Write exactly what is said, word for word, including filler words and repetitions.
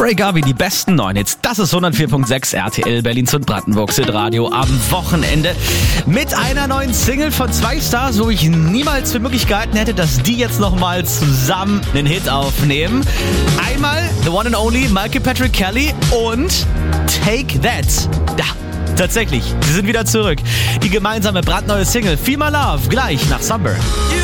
Ray Garvey, die besten neun Hits. Das ist hundertvier Komma sechs R T L, Berlins und Brandenburgs Hitradio am Wochenende. Mit einer neuen Single von zwei Stars, wo ich niemals für möglich gehalten hätte, dass die jetzt nochmal zusammen einen Hit aufnehmen. Einmal The One and Only Michael Patrick Kelly und Take That. Ja, tatsächlich, sie sind wieder zurück. Die gemeinsame brandneue Single Feel My Love gleich nach Summer.